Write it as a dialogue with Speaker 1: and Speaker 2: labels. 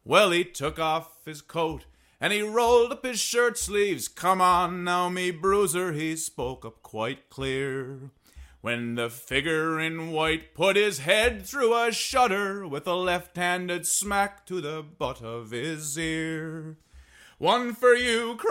Speaker 1: Well, he took off his coat and he rolled up his shirt sleeves. Come on now, me bruiser, he spoke up quite clear. When the figure in white put his head through a shutter with a left-handed smack to the butt of his ear. One for you,